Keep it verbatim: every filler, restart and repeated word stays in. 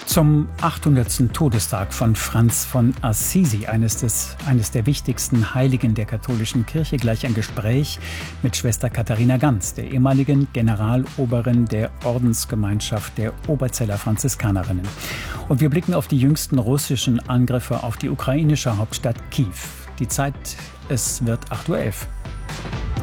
Zum achthundertsten Todestag von Franz von Assisi, eines, des, eines der wichtigsten Heiligen der katholischen Kirche, gleich ein Gespräch mit Schwester Katharina Ganz, der ehemaligen Generaloberin der Ordensgemeinschaft der Oberzeller Franziskanerinnen. Und wir blicken auf die jüngsten russischen Angriffe auf die ukrainische Hauptstadt Kiew. Die Zeit, es wird acht Uhr elf.